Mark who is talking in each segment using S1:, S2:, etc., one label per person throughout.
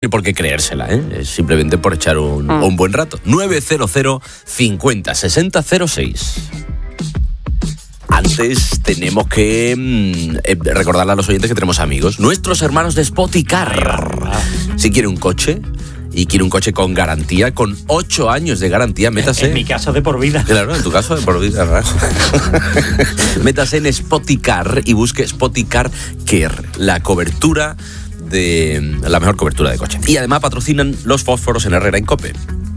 S1: Ni por qué creérsela, es simplemente por echar un buen rato. 900 50 60 06. Antes tenemos que recordarle a los oyentes que tenemos amigos, nuestros hermanos de Spoticar. Si quiere un coche y quiere un coche con garantía, con 8 años de garantía, métase.
S2: En mi caso de por vida.
S1: Claro, en tu caso de por vida, ¿verdad? Métase en Spoticar y busque Spoticar Care, la cobertura de la mejor cobertura de coche. Y además patrocinan los fósforos en Herrera en COPE.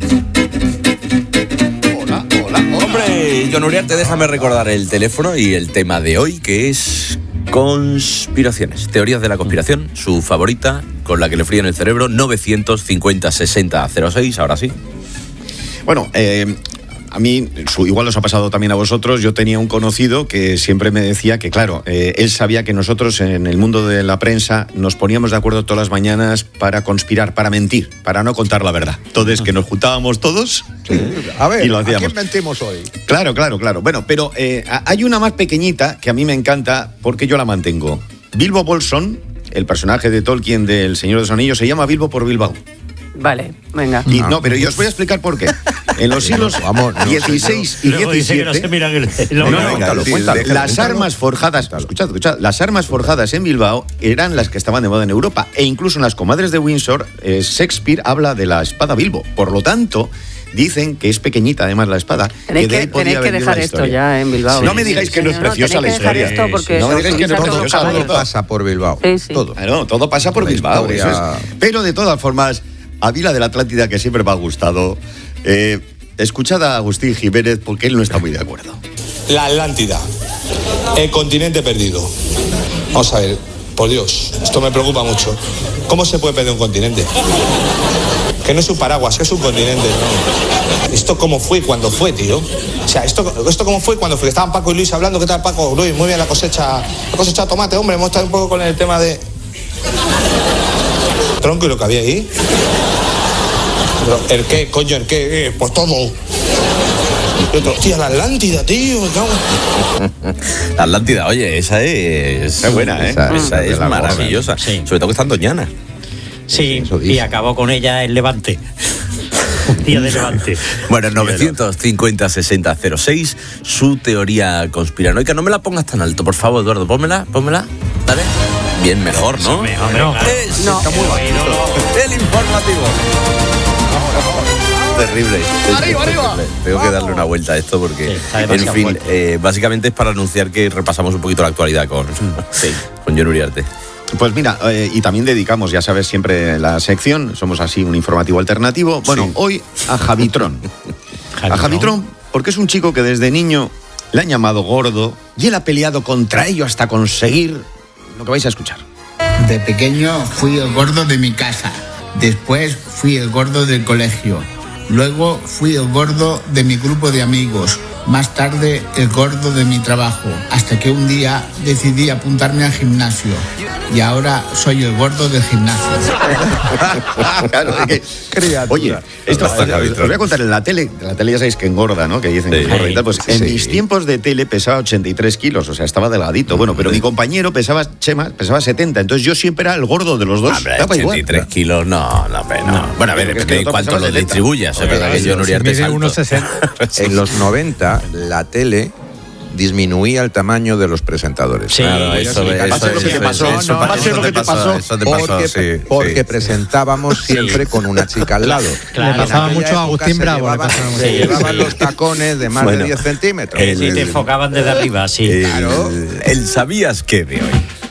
S3: Hola.
S1: Hombre, John Uriarte, déjame recordar el teléfono y el tema de hoy, que es conspiraciones, teorías de la conspiración, su favorita, con la que le fríen el cerebro, 950 60 06, ahora sí.
S3: Bueno, a mí, igual os ha pasado también a vosotros, yo tenía un conocido que siempre me decía que, claro, él sabía que nosotros en el mundo de la prensa nos poníamos de acuerdo todas las mañanas para conspirar, para mentir, para no contar la verdad. Entonces, que nos juntábamos todos
S4: A ver,
S3: y lo hacíamos.
S4: ¿a quién mentimos hoy?
S3: Claro. Bueno, pero hay una más pequeñita que a mí me encanta porque yo la mantengo. Bilbo Bolsón, el personaje de Tolkien del Señor de los Anillos, se llama Bilbo por Bilbao.
S5: Vale, venga.
S3: Y no, pero yo os voy a explicar por qué. En los siglos XVI y
S2: Luego dice que no se
S3: XVII...
S2: miran el
S3: Cuéntalo. Las armas forjadas, escuchad, las armas forjadas en Bilbao eran las que estaban de moda en Europa, e incluso en las comadres de Windsor, Shakespeare habla de la espada Bilbo. Por lo tanto, dicen que es pequeñita además la espada.
S5: Tenéis que dejar esto ya en Bilbao.
S3: No me digáis que no es preciosa la historia.
S5: No me digáis
S3: que no es preciosa.
S4: Todo pasa por Bilbao.
S5: Sí.
S3: Todo pasa por Bilbao. Eso es. Pero de todas formas, a mí la de la Atlántida, que siempre me ha gustado, escuchad a Agustín Jiménez porque él no está muy de acuerdo.
S6: La Atlántida, el continente perdido. Vamos a ver, por Dios, esto me preocupa mucho. ¿Cómo se puede perder un continente? Que no es un paraguas, que es un continente, ¿no? ¿Esto cómo fue cuando fue, tío? O sea, ¿esto cómo fue cuando fue? Estaban Paco y Luis hablando. ¿Qué tal, Paco? Luis, muy bien la cosecha de tomate, hombre. Hemos estado un poco con el tema de... tronco y lo que había ahí. ¿El qué, coño? ¿El qué? Pues todo. Hostia, la Atlántida, tío.
S1: La Atlántida, oye, esa es
S3: buena, ¿eh?
S1: Esa es maravillosa.
S2: Sí.
S1: Sobre todo que está en Doñana.
S2: Sí, y acabó con ella el Levante. Un día de Levante.
S1: Bueno, 950 60 06, su teoría conspiranoica. No me la pongas tan alto, por favor, Eduardo. Pónmela. Dale. Bien, mejor, ¿no?
S2: Mejor, no.
S1: Está muy bajito. El informativo. Terrible.
S3: Arriba.
S1: Tengo que darle una vuelta a esto porque,
S2: está
S1: en
S2: demasiado
S1: fin,
S2: fuerte.
S1: básicamente es para anunciar que repasamos un poquito la actualidad con John Uriarte.
S3: Pues mira, y también dedicamos, ya sabes, siempre la sección, somos así un informativo alternativo. Bueno, hoy a Javitrón. A Javitrón, porque es un chico que desde niño le han llamado gordo y él ha peleado contra ello hasta conseguir lo que vais a escuchar.
S7: De pequeño fui el gordo de mi casa, después fui el gordo del colegio, luego fui el gordo de mi grupo de amigos, más tarde el gordo de mi trabajo, hasta que un día decidí apuntarme al gimnasio y ahora soy el gordo del gimnasio.
S3: Claro, es que, oye, esto os voy a contar en la tele ya sabéis que engorda, ¿no? Que dicen que engorda y tal. Pues en mis tiempos de tele pesaba 83 kilos, o sea, estaba delgadito. Bueno, pero mi compañero pesaba 70, entonces yo siempre era el gordo de los dos.
S1: Hombre, 83 kilos, no. Bueno, a ver, depende de cuánto lo distribuyas. Es verdad que John Uriarte es alto.
S4: 1,60. En los 90, la tele disminuía el tamaño de los presentadores.
S2: Sí,
S1: claro, eso te pasó.
S4: Porque presentábamos siempre con una chica al lado.
S2: Claro.
S8: Le pasaba mucho a Agustín Bravo.
S4: Se llevaban los tacones de más de 10 centímetros.
S2: Sí, te enfocaban desde arriba, sí.
S4: Claro.
S1: El ¿sabías qué de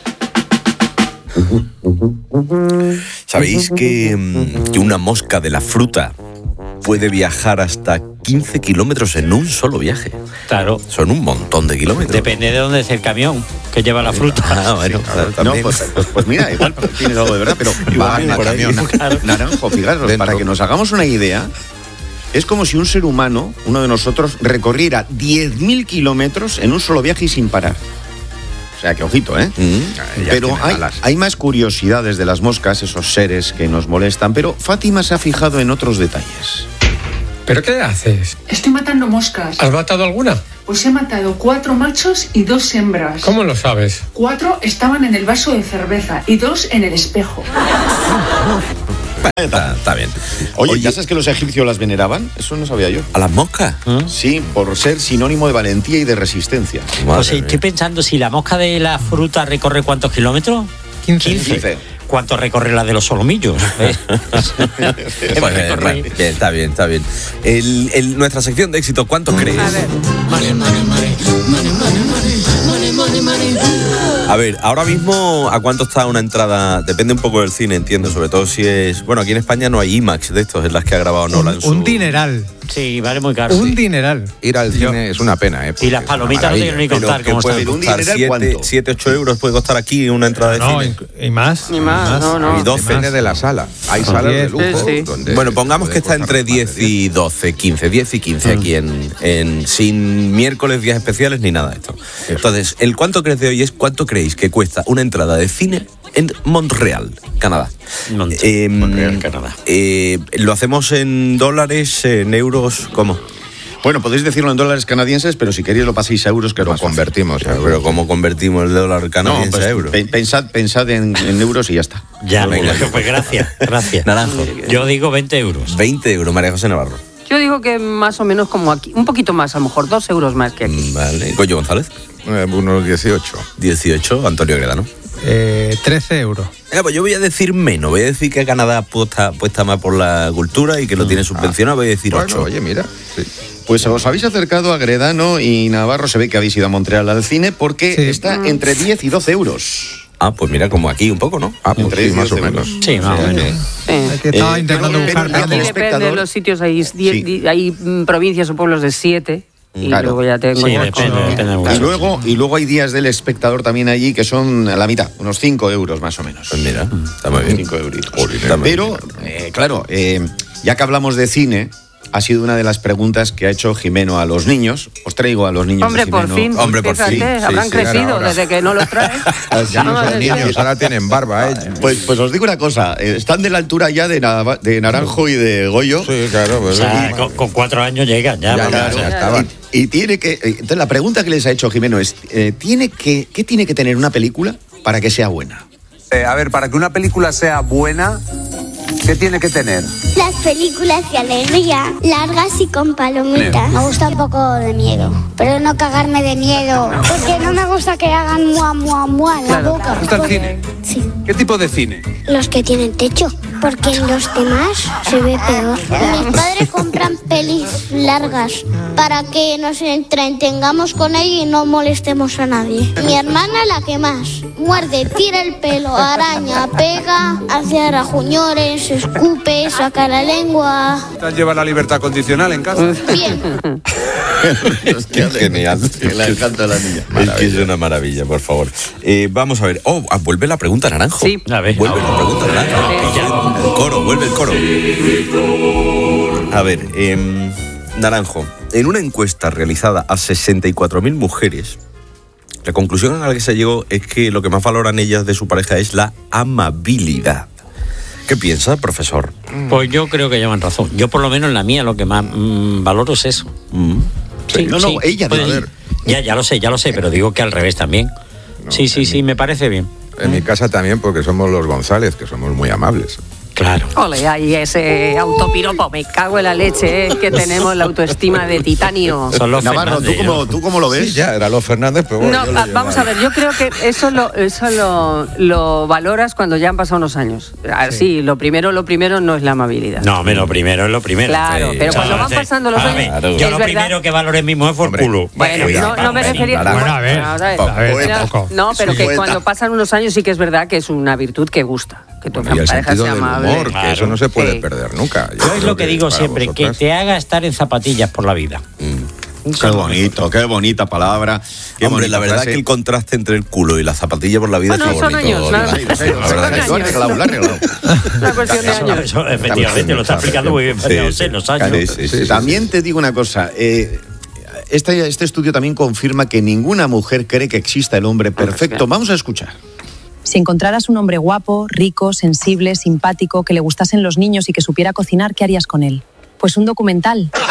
S1: hoy? ¿Sabéis que una mosca de la fruta puede viajar hasta 15 kilómetros en un solo viaje?
S2: Claro.
S1: Son un montón de kilómetros.
S2: Depende de dónde es el camión que lleva la fruta.
S1: Bueno,
S3: No, pues mira, igual tienes algo de verdad, pero va
S4: por ahí.
S3: Naranjo, fijaros,
S4: Dentro.
S3: para que nos hagamos una idea, es como si un ser humano, uno de nosotros, recorriera 10.000 kilómetros en un solo viaje y sin parar. O sea, que ojito, ¿eh? Pero hay más curiosidades de las moscas, esos seres que nos molestan, pero Fátima se ha fijado en otros detalles.
S8: ¿Pero qué haces?
S9: Estoy matando moscas.
S8: ¿Has matado alguna?
S9: Pues he matado 4 machos y 2 hembras.
S8: ¿Cómo lo sabes?
S9: 4 estaban en el vaso de cerveza y 2 en el espejo.
S1: Está bien.
S3: Oye, ¿ya sabes que los egipcios las veneraban? Eso no sabía yo.
S1: ¿A las moscas?
S3: Sí, por ser sinónimo de valentía y de resistencia.
S2: Pues estoy pensando, si la mosca de la fruta recorre ¿cuántos kilómetros? 15. ¿Cuánto recorre la de los solomillos?
S1: Bien, está bien. Nuestra sección de éxito, ¿cuánto crees? A ver, ahora mismo, ¿a cuánto está una entrada? Depende un poco del cine, entiendo, sobre todo si es... Bueno, aquí en España no hay IMAX de estos, en las que ha grabado Nolan.
S8: Un dineral.
S2: Sí, vale muy caro.
S8: Un dineral.
S4: Ir al cine es una pena, ¿eh?
S2: Y las palomitas no tienen ni contar cómo están.
S3: ¿Un dineral cuánto?
S1: 7-8 euros puede costar aquí una entrada de cine.
S8: Y más.
S5: No.
S1: Y 12.
S4: Depende de la sala. Hay salas de lujo.
S5: Sí.
S4: Donde
S1: Bueno, pongamos que está entre 10 y 12, 15, 10 y 15 aquí sin miércoles, días especiales ni nada de esto. Entonces, el cuánto crees de hoy es cuánto creéis que cuesta una entrada de cine en Montreal, Canadá.
S2: Montreal, Canadá.
S1: ¿Lo hacemos en dólares, en euros? ¿Cómo?
S3: Bueno, podéis decirlo en dólares canadienses, pero si queréis lo paséis a euros, que
S4: lo convertimos.
S1: Pero ¿cómo convertimos el dólar canadiense a euros?
S3: Pensad en euros y ya está.
S2: Ya, venga, pues gracias.
S1: Naranjo.
S2: Yo digo 20 euros.
S1: 20 euros, María José Navarro.
S5: Yo digo que más o menos como aquí, un poquito más, a lo mejor 2 euros más que aquí.
S1: Vale. Goyo González.
S4: Unos 18.
S1: 18, Antonio Gredano.
S8: 13 euros.
S1: Pues yo voy a decir menos. Voy a decir que Canadá apuesta más por la cultura y que lo tiene subvencionado. Voy a decir 8.
S4: Bueno, oye, mira. Sí.
S3: Pues os habéis acercado a Gredano y Navarro. Se ve que habéis ido a Montreal al cine porque está entre 10 y 12 euros.
S1: Pues mira, como aquí un poco, ¿no?
S3: Pues entre
S4: sí, más o menos.
S2: Sí, más o menos.
S8: Estaba intentando buscar.
S5: Aquí depende de los sitios, hay provincias o pueblos de 7. Y luego ya tengo
S3: y luego hay días del espectador también allí que son a la mitad, unos 5 euros más o menos.
S1: Pues mira, está muy bien.
S3: 5 euritos. Pero, claro, ya que hablamos de cine, ha sido una de las preguntas que ha hecho Jimeno a los niños. Os traigo a los niños de Jimeno.
S1: Hombre, por fin.
S5: Habrán crecido desde que no los traes.
S4: Ya no son niños, ahora tienen barba, ¿eh?
S3: Pues os digo una cosa, están de la altura ya de Naranjo y de Goyo.
S4: Sí, claro. Pues,
S2: o sea, con 4 años llegan ya
S3: estaban. Y tiene que... Entonces la pregunta que les ha hecho Jimeno es, ¿qué tiene que tener una película para que sea buena?
S10: A ver, para que una película sea buena, ¿qué tiene que tener?
S11: Las películas de alegría, largas y con palomitas. Me gusta un poco de miedo, pero no cagarme de miedo, porque no me gusta que hagan mua, mua, mua en la boca.
S10: ¿Te gusta el cine?
S11: Sí.
S10: ¿Qué tipo de cine?
S11: Los que tienen techo, porque en los demás se ve peor. Mis padres compran pelis largas para que nos entretengamos con ella y no molestemos a nadie. Mi hermana la que más. Muerde, tira el pelo, araña, pega, hace rajuñores, escupe, saca la lengua.
S10: ¿Lleva la libertad condicional en casa?
S11: Bien.
S1: Qué genial.
S3: Le encanta a la niña.
S1: Es que es una maravilla, por favor. Vamos a ver. Vuelve la pregunta, Naranjo.
S5: Sí.
S2: A ver.
S1: Vuelve la pregunta, Naranjo. El coro, vuelve el coro. A ver, Naranjo, en una encuesta realizada a 64.000 mujeres, la conclusión a la que se llegó es que lo que más valoran ellas de su pareja es la amabilidad. ¿Qué piensa, profesor?
S2: Pues yo creo que llevan razón. Yo por lo menos en la mía lo que más valoro es eso.
S3: Sí, ella
S2: puede,
S3: debe.
S2: Ya lo sé, pero digo que al revés también.
S4: No,
S2: sí, me parece bien.
S4: En mi casa también, porque somos los González, que somos muy amables.
S2: Claro.
S5: Ole, ahí ese autopiropo, me cago en la leche, que tenemos la autoestima de titanio.
S2: Son los
S3: Navarro,
S2: Fernández,
S3: ¿tú cómo lo ves?
S4: Sí, ya, era los Fernández, pero bueno.
S5: No, vamos a ver, yo creo que eso lo valoras cuando ya han pasado unos años. Sí, lo primero no es la amabilidad.
S2: No, lo primero es lo primero.
S5: Claro, pero cuando van pasando los años...
S2: Claro. Yo lo primero que valoré en mi mujer fue el culo.
S5: Bueno, no me refería...
S8: Bueno, a ver,
S5: no, pero que cuando pasan unos años sí que es verdad que es una virtud que gusta, que tu
S4: y el
S5: pareja
S4: sentido
S5: sea
S4: del
S5: amable.
S4: humor, que eso no se puede perder nunca.
S2: Yo es lo que digo siempre, que te haga estar en zapatillas por la vida.
S3: Qué bonito, qué bonita palabra. Qué
S1: Hombre,
S3: bonita
S1: la verdad
S3: frase.
S1: que el contraste entre el culo y la zapatilla por la vida es muy
S5: son
S1: bonito.
S5: años, nada.
S3: Lo ha arreglado.
S5: Una cuestión de años.
S2: Eso, efectivamente, lo está explicando muy bien, María José, los años.
S3: Sí. También te digo una cosa. Este estudio también confirma que ninguna mujer cree que exista el hombre perfecto. Vamos a escuchar.
S12: Si encontraras un hombre guapo, rico, sensible, simpático, que le gustasen los niños y que supiera cocinar, ¿qué harías con él? Pues un documental.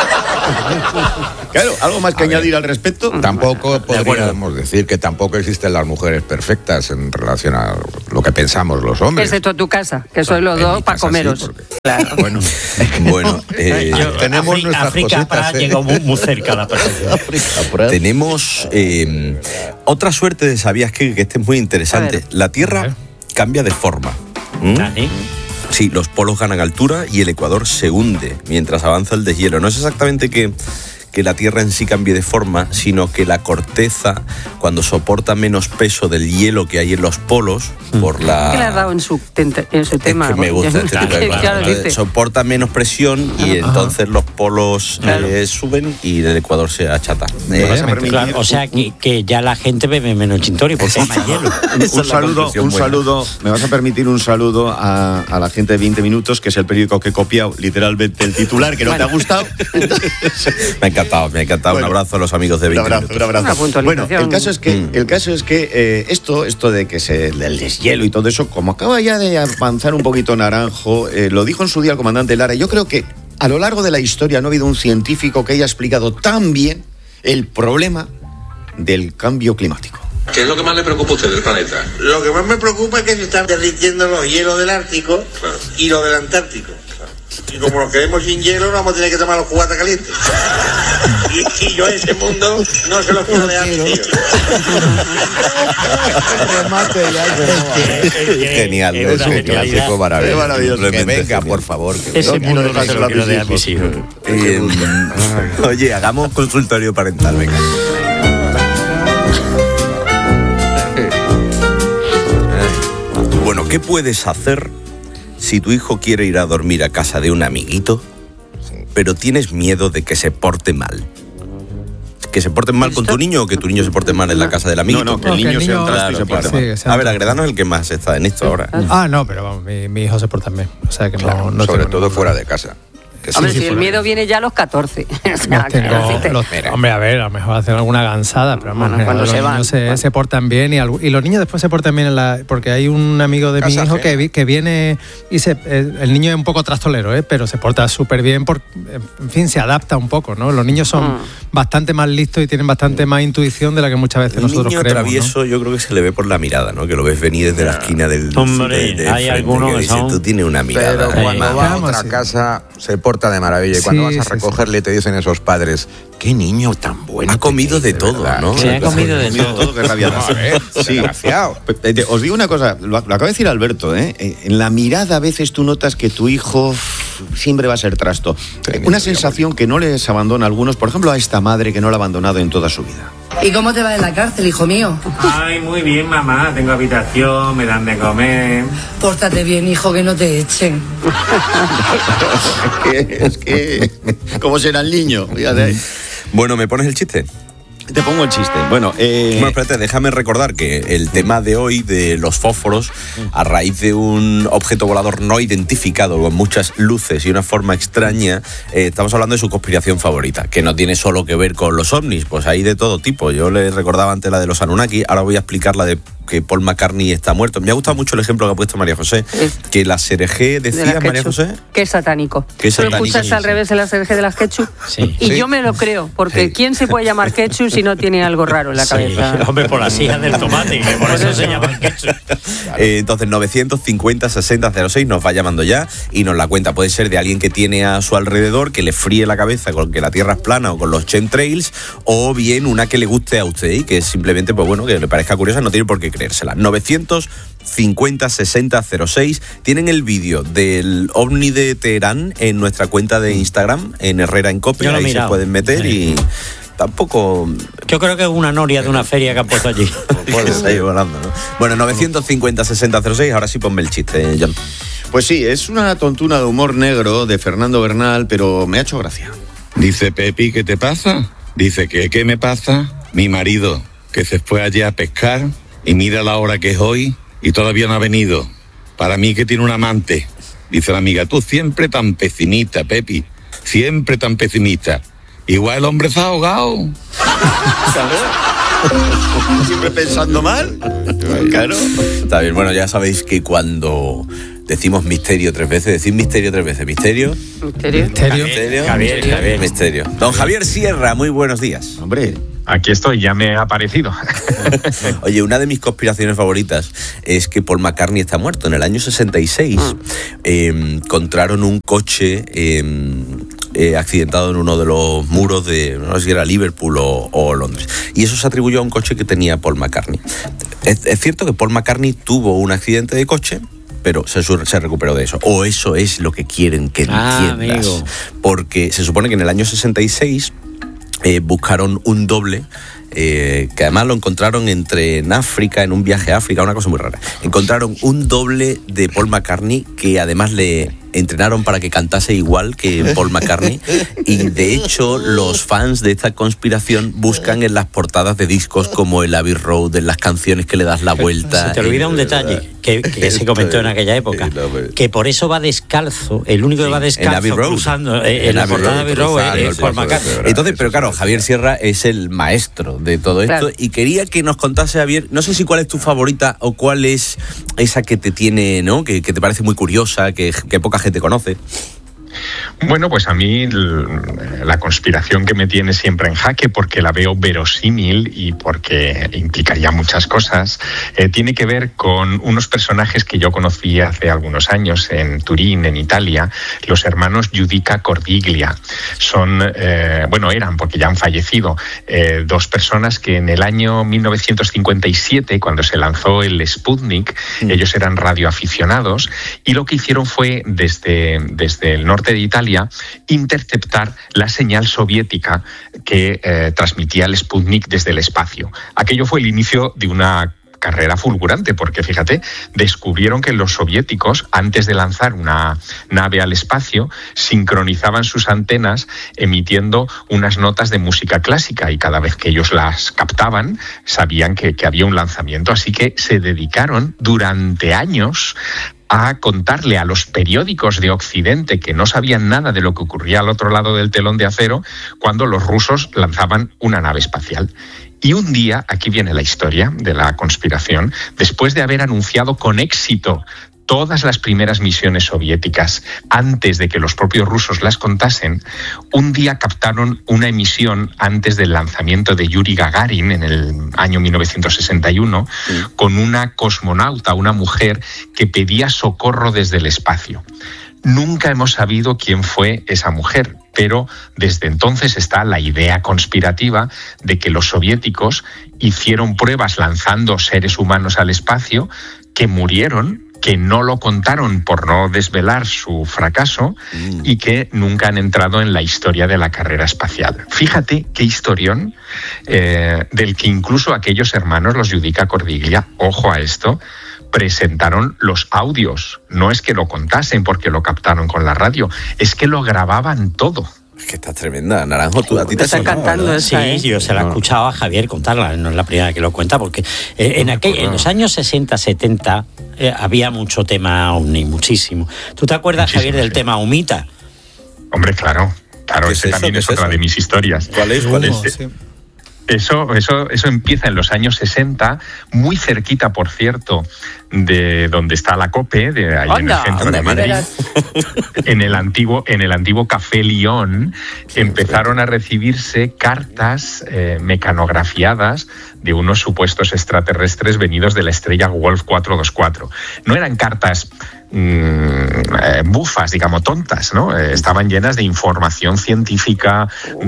S3: Claro, ¿algo más que añadir al respecto?
S4: Tampoco podríamos decir que tampoco existen las mujeres perfectas en relación a lo que pensamos los hombres.
S5: Excepto tu casa, que sois los dos para comeros.
S4: Sí, porque...
S5: Claro.
S1: Bueno,
S4: tenemos nuestras
S2: África
S4: cositas.
S2: llegó muy cerca a la perfección.
S1: Tenemos otra suerte de sabías que este es muy interesante. La Tierra cambia de forma. Sí, los polos ganan altura y el ecuador se hunde mientras avanza el deshielo. No es exactamente que la Tierra en sí cambie de forma, sino que la corteza, cuando soporta menos peso del hielo que hay en los polos, por la...
S5: ¿Qué le has dado en su tema?
S1: Es que me gusta este tipo de cosas. Soporta menos presión y entonces los polos suben y el ecuador se achata.
S2: Claro, o sea que ya la gente bebe menos chintori porque hay más hielo.
S3: Un saludo, me vas a permitir un saludo a la gente de 20 Minutos, que es el periódico que he copiado literalmente el titular, que no te ha gustado.
S1: Me ha encantado. Un abrazo a los amigos de 20 Minutos.
S3: Un abrazo. Bueno, el caso es que esto de que el deshielo y todo eso, como acaba ya de avanzar un poquito Naranjo, lo dijo en su día el comandante Lara. Yo creo que a lo largo de la historia no ha habido un científico que haya explicado tan bien el problema del cambio climático.
S13: ¿Qué es lo que más le preocupa a usted del planeta?
S14: Lo que más me preocupa es que se están derritiendo los hielos del Ártico y los del Antártico. Y como nos quedemos sin hielo, no vamos a tener que tomar los cubatas calientes. Y yo ese mundo no se lo puedo dejar, tío.
S1: Genial, es un clásico maravilloso.
S4: Que venga, por favor.
S2: Ese mundo no se lo quiero dejar a mis hijos.
S1: Oye, hagamos consultorio parental, venga. Bueno, ¿qué puedes hacer si tu hijo quiere ir a dormir a casa de un amiguito, pero tienes miedo de que se porte mal? ¿Que se porten mal con tu niño o que tu niño se porte mal en la casa del amiguito?
S3: No, que el niño sea un trasto y se porte mal.
S1: A ver, Agredano es el que más está en esto ahora.
S8: No, pero vamos, mi hijo se porta bien. O sea que no
S4: sobre todo fuera de casa.
S5: Hombre, si el miedo viene ya a los 14.
S8: Hombre, a ver, a lo mejor hacen alguna gansada, pero cuando los niños se portan bien y los niños después se portan bien porque hay un amigo de mi hijo que viene y el niño es un poco trastolero, pero se porta súper bien, en fin, se adapta un poco, ¿no? Los niños son bastante más listos y tienen bastante más intuición de la que muchas veces nosotros creemos. El niño
S1: travieso, ¿no? Yo creo que se le ve por la mirada, ¿no? Que lo ves venir desde la esquina del...
S2: Hombre, hay algunos que son...
S1: Tú tienes una mirada.
S4: Pero cuando va a otra casa se porta de maravilla. Y cuando vas a recogerle te dicen esos padres, qué niño tan bueno.
S1: Ha comido de todo, ¿no?
S2: Sí, ha comido de todo.
S3: Qué rabia. Sí, desgraciado. Os digo una cosa, lo acaba de decir Alberto, en la mirada a veces tú notas que tu hijo siempre va a ser trasto. Una sensación que no les abandona a algunos, por ejemplo a esta madre que no la ha abandonado en toda su vida.
S15: ¿Y cómo te va en la cárcel, hijo mío?
S16: Ay, muy bien, mamá. Tengo habitación, me dan de comer.
S15: Pórtate bien, hijo, que no te echen.
S3: Es que ¿cómo será el niño? Fíjate.
S1: Bueno, ¿me pones el chiste?
S3: Te pongo el chiste. Bueno,
S1: espérate, déjame recordar que el tema de hoy de los fósforos, a raíz de un objeto volador no identificado con muchas luces y una forma extraña, estamos hablando de su conspiración favorita, que no tiene solo que ver con los ovnis, pues hay de todo tipo. Yo les recordaba antes la de los Anunnaki, ahora voy a explicar la de que Paul McCartney está muerto. Me ha gustado mucho el ejemplo que ha puesto María José, que la SRG decía, María José...
S5: Que es satánico.
S1: Que es satánico.
S5: ¿Lo escuchas al revés en la SRG de las Ketchup?
S2: Sí.
S5: Y yo me lo creo, porque ¿quién se puede llamar Ketchup si no tiene algo raro en la cabeza?
S2: Hombre, por las hijas del tomate, que por eso se llaman Ketchup.
S1: Entonces, 950-60-06 nos va llamando ya y nos la cuenta. Puede ser de alguien que tiene a su alrededor, que le fríe la cabeza con que la Tierra es plana o con los chemtrails, o bien una que le guste a usted y que simplemente, pues bueno, que le parezca curiosa, no tiene por qué creérsela. 950-60-06. Tienen el vídeo del ovni de Teherán en nuestra cuenta de Instagram, en Herrera en Cope. Ahí se pueden meter y tampoco...
S2: Yo creo que es una noria de una feria que han puesto allí.
S1: Puedes ir volando, ¿no? Bueno, 950-60-06. Ahora sí ponme el chiste, John.
S3: Pues sí, es una tontuna de humor negro de Fernando Bernal, pero me ha hecho gracia.
S17: Dice Pepi, ¿qué te pasa? Dice que, ¿qué me pasa? Mi marido, que se fue allá a pescar y mira la hora que es hoy y todavía no ha venido. Para mí que tiene un amante. Dice la amiga, tú siempre tan pesimista, Pepi. Siempre tan pesimista. Igual el hombre se ha ahogado.
S3: Siempre pensando mal. Claro.
S1: Está bien, bueno, ya sabéis que cuando Decimos misterio 3 veces, decid misterio 3 veces. Misterio. Javier. Misterio. Don Javier Sierra, muy buenos días.
S18: Hombre, aquí estoy, ya me ha aparecido.
S1: Oye, una de mis conspiraciones favoritas es que Paul McCartney está muerto. En el año 66 encontraron un coche accidentado en uno de los muros de, no sé si era Liverpool o Londres. Y eso se atribuyó a un coche que tenía Paul McCartney. Es cierto que Paul McCartney tuvo un accidente de coche, pero se recuperó de eso. O eso es lo que quieren que entiendas. Amigo. Porque se supone que en el año 66 buscaron un doble, que además lo encontraron en África, en un viaje a África, una cosa muy rara. Encontraron un doble de Paul McCartney que además le entrenaron para que cantase igual que Paul McCartney, y de hecho los fans de esta conspiración buscan en las portadas de discos como el Abbey Road, en las canciones que le das la vuelta.
S2: Se te olvida un detalle que se comentó en aquella época, que por eso va descalzo, el único que va descalzo cruzando en la portada de Abbey Road es Paul McCartney.
S1: Entonces, pero claro, Javier Sierra es el maestro de todo esto, y quería que nos contase, Javier, no sé si cuál es tu favorita o cuál es esa que te tiene, ¿no? Que te parece muy curiosa, que poca gente conoce.
S18: Bueno, pues a mí la conspiración que me tiene siempre en jaque, porque la veo verosímil y porque implicaría muchas cosas, tiene que ver con unos personajes que yo conocí hace algunos años en Turín, en Italia, los hermanos Giudica Cordiglia. Son, eran, porque ya han fallecido, dos personas que en el año 1957, cuando se lanzó el Sputnik, ellos eran radioaficionados, y lo que hicieron fue, desde el norte de Italia, interceptar la señal soviética que transmitía el Sputnik desde el espacio. Aquello fue el inicio de una carrera fulgurante, porque fíjate, descubrieron que los soviéticos, antes de lanzar una nave al espacio, sincronizaban sus antenas emitiendo unas notas de música clásica, y cada vez que ellos las captaban sabían que había un lanzamiento. Así que se dedicaron durante años a contarle a los periódicos de Occidente, que no sabían nada de lo que ocurría al otro lado del telón de acero, cuando los rusos lanzaban una nave espacial. Y un día, aquí viene la historia de la conspiración, después de haber anunciado con éxito todas las primeras misiones soviéticas antes de que los propios rusos las contasen, un día captaron una emisión antes del lanzamiento de Yuri Gagarin en el año 1961, con una cosmonauta, una mujer que pedía socorro desde el espacio. Nunca hemos sabido quién fue esa mujer, pero desde entonces está la idea conspirativa de que los soviéticos hicieron pruebas lanzando seres humanos al espacio que murieron, que no lo contaron por no desvelar su fracaso y que nunca han entrado en la historia de la carrera espacial. Fíjate qué historión, del que incluso aquellos hermanos, los Giudica Cordiglia, ojo a esto, presentaron los audios. No es que lo contasen porque lo captaron con la radio, es que lo grababan todo.
S1: Es que está tremenda. Naranjo, tú a ti te
S5: está cantando esa,
S2: Sí, yo se la he escuchado a Javier contarla, no es la primera que lo cuenta, porque en los años 60, 70 había mucho tema ovni, muchísimo. ¿Tú te acuerdas, muchísimo, Javier, del tema Humita?
S18: Hombre, claro, ese también es otra de mis historias.
S1: ¿Cuál es?
S18: Sí. Eso empieza en los años 60, muy cerquita, por cierto, de donde está la COPE, de ahí en el centro de Madrid. En el antiguo Café Lión, empezaron a recibirse cartas mecanografiadas de unos supuestos extraterrestres venidos de la estrella Wolf 424. No eran cartas bufas, digamos, tontas, ¿no? Estaban llenas de información científica,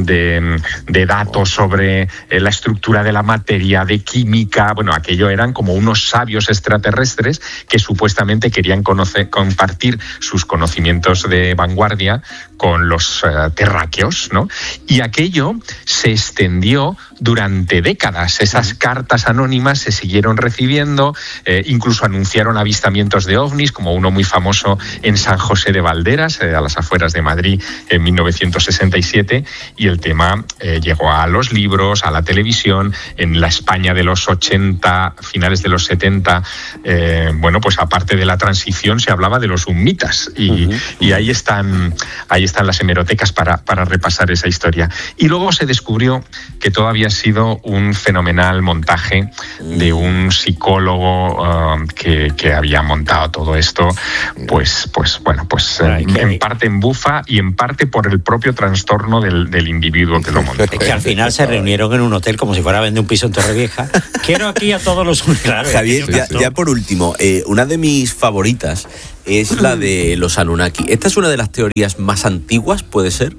S18: de datos sobre la estructura de la materia, de química. Bueno, aquello eran como unos sabios extraterrestres que supuestamente querían compartir sus conocimientos de vanguardia con los terráqueos, ¿no? Y aquello se extendió durante décadas. Esas cartas anónimas se siguieron recibiendo, incluso anunciaron avistamientos de ovnis, como uno muy famoso en San José de Valderas, a las afueras de Madrid, en 1967, y el tema llegó a los libros, a la televisión. En la España de los 80, finales de los 70, pues aparte de la transición se hablaba de los humitas, y ahí están las hemerotecas para repasar esa historia. Y luego se descubrió que todavía había sido un fenomenal montaje de un psicólogo que había montado todo esto, en parte en bufa y en parte por el propio trastorno del individuo que lo montó.
S2: Es que al final se reunieron en un hotel como si fuera a vender un piso en Torrevieja. Quiero aquí a todos los... Claro,
S1: Javier, ya por último, una de mis favoritas es la de los Anunnaki. ¿Esta es una de las teorías más antiguas, puede ser?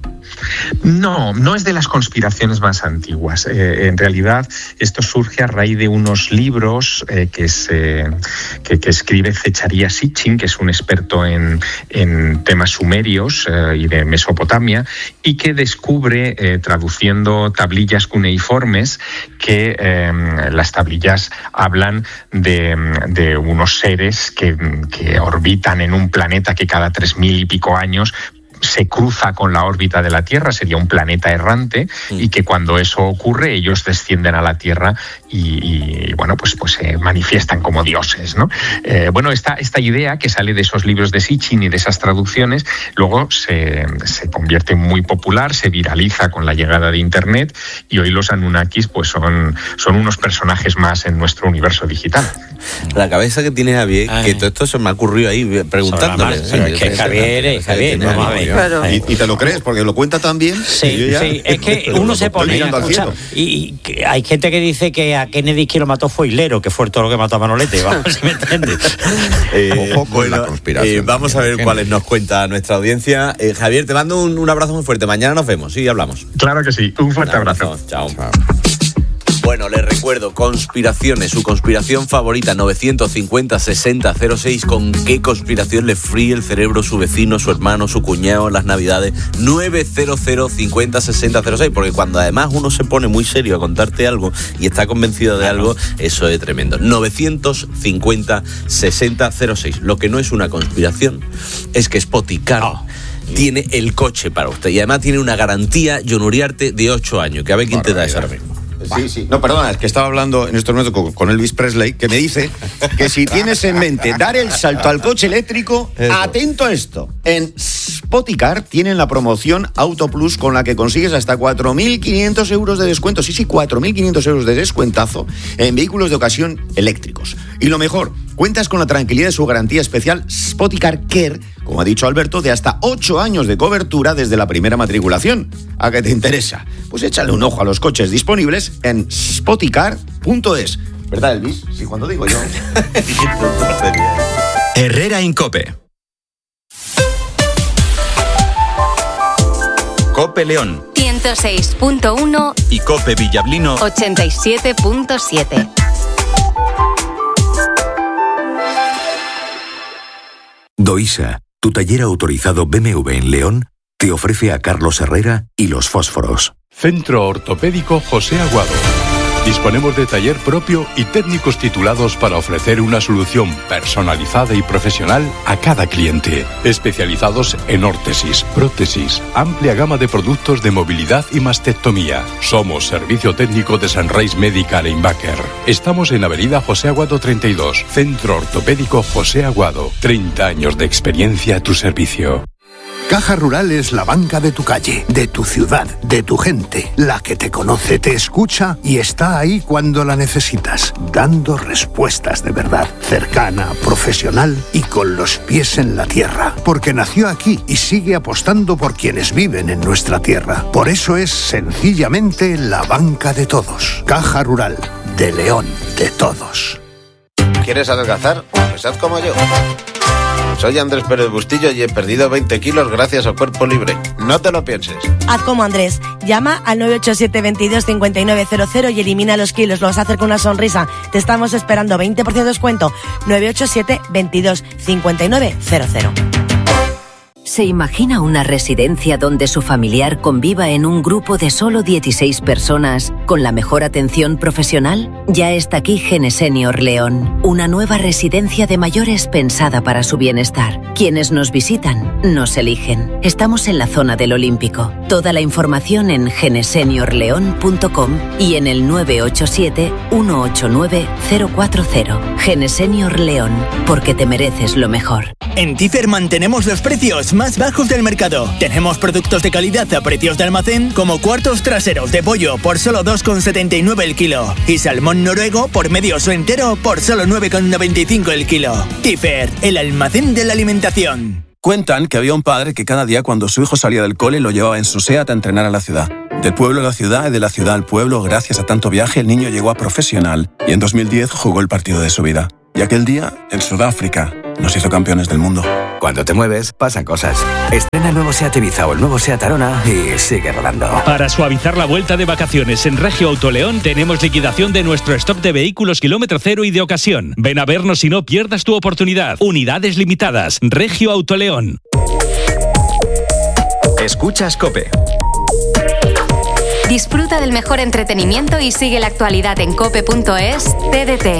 S18: No es de las conspiraciones más antiguas. En realidad, esto surge a raíz de unos libros que escribe Zecharia Sitchin, que es un experto en temas sumerios y de Mesopotamia, y que descubre, traduciendo tablillas cuneiformes, que las tablillas hablan de unos seres que orbitan en un planeta que cada 3.000 y pico años se cruza con la órbita de la Tierra, sería un planeta errante, y que cuando eso ocurre ellos descienden a la Tierra y se manifiestan como dioses, ¿no? Esta idea que sale de esos libros de Sitchin y de esas traducciones luego se convierte muy popular, se viraliza con la llegada de Internet, y hoy los Anunnakis pues son unos personajes más en nuestro universo digital.
S1: La cabeza que tiene Javier, que todo esto se me ha ocurrido ahí preguntándole.
S2: Es que Javier, vamos a ver.
S3: Claro. ¿Y te lo crees? Porque lo cuenta tan bien.
S2: Sí, es que uno se pone y hay gente que dice que a Kennedy quien lo mató fue Hilero, que fue todo lo que mató a Manolete, vamos, si me entiendes.
S4: La conspiración.
S1: Vamos a ver cuáles nos cuenta nuestra audiencia. Javier, te mando un abrazo muy fuerte. Mañana nos vemos y hablamos.
S18: Claro que sí. Un fuerte abrazo.
S1: Chao. Bueno, les recuerdo, conspiraciones, su conspiración favorita, 950-60-06, ¿con qué conspiración le fríe el cerebro su vecino, su hermano, su cuñado en las Navidades? 900-50-60-06, porque cuando además uno se pone muy serio a contarte algo y está convencido de algo, eso es tremendo. 950-60-06. Lo que no es una conspiración es que Spoticar tiene el coche para usted, y además tiene una garantía, Jon Uriarte, de 8 años, que a ver quién te da eso ahora mismo.
S3: Sí. No, perdona, es que estaba hablando en este momento con Elvis Presley, que me dice que si tienes en mente dar el salto al coche eléctrico, atento a esto. En Spoticar tienen la promoción Auto Plus, con la que consigues hasta 4.500 euros de descuento. Sí, 4.500 euros de descuentazo en vehículos de ocasión eléctricos. Y lo mejor, cuentas con la tranquilidad de su garantía especial Spoticar Care, como ha dicho Alberto, de hasta 8 años de cobertura desde la primera matriculación. ¿A qué te interesa? Pues échale un ojo a los coches disponibles en spoticar.es. ¿Verdad, Elvis? Sí, cuando digo yo.
S19: Herrera Incope. Cope León
S20: 106.1
S19: y Cope Villablino
S20: 87.7.
S21: Doisa, tu taller autorizado BMW en León, te ofrece a Carlos Herrera y los fósforos.
S22: Centro Ortopédico José Aguado. Disponemos de taller propio y técnicos titulados para ofrecer una solución personalizada y profesional a cada cliente. Especializados en órtesis, prótesis, amplia gama de productos de movilidad y mastectomía. Somos servicio técnico de Sunrise Medical en Baker. Estamos en Avenida José Aguado 32, Centro Ortopédico José Aguado. 30 años de experiencia a tu servicio.
S23: Caja Rural es la banca de tu calle, de tu ciudad, de tu gente, la que te conoce, te escucha y está ahí cuando la necesitas, dando respuestas de verdad, cercana, profesional y con los pies en la tierra, porque nació aquí y sigue apostando por quienes viven en nuestra tierra. Por eso es sencillamente la banca de todos. Caja Rural, de León, de todos.
S24: ¿Quieres adelgazar? Pues haz como yo. Soy Andrés Pérez Bustillo y he perdido 20 kilos gracias a Cuerpo Libre. No te lo pienses.
S25: Haz como Andrés. Llama al 987 22 5900 y elimina los kilos. Lo vas a hacer con una sonrisa. Te estamos esperando. 20% de descuento. 987 22 5900.
S26: ¿Se imagina una residencia donde su familiar conviva en un grupo de solo 16 personas con la mejor atención profesional? Ya está aquí Genesenior León, una nueva residencia de mayores pensada para su bienestar. Quienes nos visitan, nos eligen. Estamos en la zona del Olímpico. Toda la información en geneseniorleón.com y en el 987 189 040. Genesenior León, porque te mereces lo mejor.
S27: En Tifer mantenemos los precios más bajos del mercado. Tenemos productos de calidad a precios de almacén, como cuartos traseros de pollo por solo 2,79 el kilo. Y salmón noruego por medio o entero por solo 9,95 el kilo. Tifer, el almacén de la alimentación.
S6: Cuentan que había un padre que cada día cuando su hijo salía del cole lo llevaba en su SEAT a entrenar a la ciudad. Del pueblo a la ciudad y de la ciudad al pueblo, gracias a tanto viaje, el niño llegó a profesional y en 2010 jugó el partido de su vida. Y aquel día, en Sudáfrica, nos hizo campeones del mundo.
S7: Cuando te mueves, pasan cosas. Estrena el nuevo SEAT Ibiza o el nuevo SEAT Arona y sigue rodando.
S9: Para suavizar la vuelta de vacaciones en Regio Autoleón, tenemos liquidación de nuestro stock de vehículos kilómetro cero y de ocasión. Ven a vernos y no pierdas tu oportunidad. Unidades limitadas. Regio Autoleón.
S19: Escuchas COPE.
S20: Disfruta del mejor entretenimiento y sigue la actualidad en cope.es. TDT.